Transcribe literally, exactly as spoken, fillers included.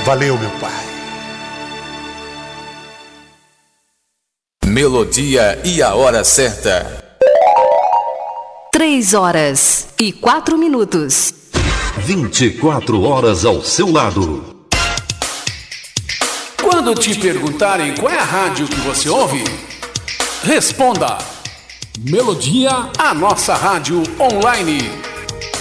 Valeu, meu pai. Melodia e a hora certa. Três horas e quatro minutos. vinte e quatro horas ao seu lado. Quando te perguntarem qual é a rádio que você ouve, responda: Melodia, a nossa rádio online.